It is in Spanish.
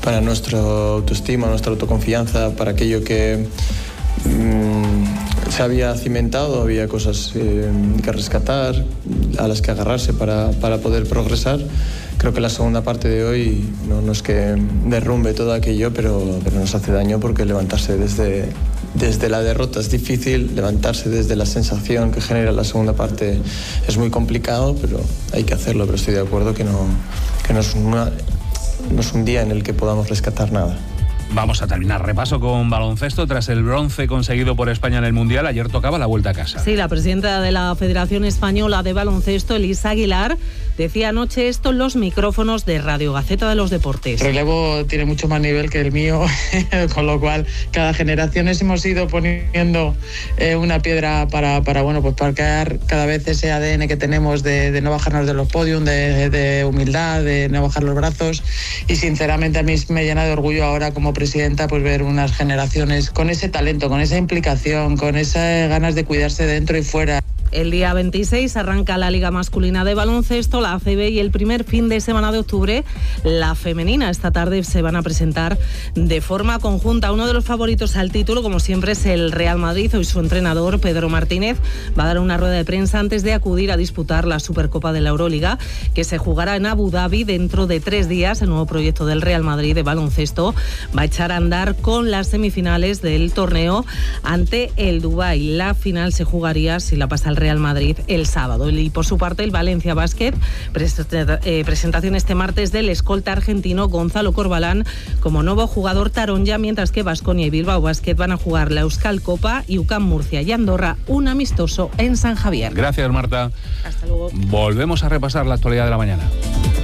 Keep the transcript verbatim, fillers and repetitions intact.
para nuestra autoestima, nuestra autoconfianza, para aquello que mmm, se había cimentado, había cosas eh, que rescatar, a las que agarrarse para, para poder progresar. Creo que la segunda parte de hoy no, no es que derrumbe todo aquello, pero, pero nos hace daño, porque levantarse desde, desde la derrota es difícil, levantarse desde la sensación que genera la segunda parte es muy complicado, pero hay que hacerlo. Pero estoy de acuerdo que no, que no es una, no es un día en el que podamos rescatar nada. Vamos a terminar repaso con baloncesto. Tras el bronce conseguido por España en el Mundial, ayer tocaba la vuelta a casa. Sí, la presidenta de la Federación Española de Baloncesto, Elisa Aguilar, decía anoche esto en los micrófonos de Radio Gaceta de los Deportes. El relevo tiene mucho más nivel que el mío, con lo cual cada generación hemos ido poniendo eh, una piedra para, para, bueno, pues para crear cada vez ese A D N que tenemos de, de no bajarnos de los podiums, de, de humildad, de no bajar los brazos, y sinceramente a mí me llena de orgullo ahora como presidenta pues ver unas generaciones con ese talento, con esa implicación, con esas ganas de cuidarse dentro y fuera. El día veintiséis arranca la Liga Masculina de Baloncesto, la A C B, y el primer fin de semana de octubre, la femenina. Esta tarde se van a presentar de forma conjunta. Uno de los favoritos al título, como siempre, es el Real Madrid. Hoy su entrenador, Pedro Martínez, va a dar una rueda de prensa antes de acudir a disputar la Supercopa de la Euroliga, que se jugará en Abu Dhabi dentro de tres días. El nuevo proyecto del Real Madrid de baloncesto va a echar a andar con las semifinales del torneo ante el Dubái. La final se jugaría, si la pasa el Real Madrid, el sábado. Y por su parte, el Valencia Basket, presentación este martes del escolta argentino Gonzalo Corbalán como nuevo jugador taronja, mientras que Baskonia y Bilbao Basket van a jugar la Euskal Copa y U C A M Murcia y Andorra un amistoso en San Javier. Gracias, Marta. Hasta luego. Volvemos a repasar la actualidad de la mañana.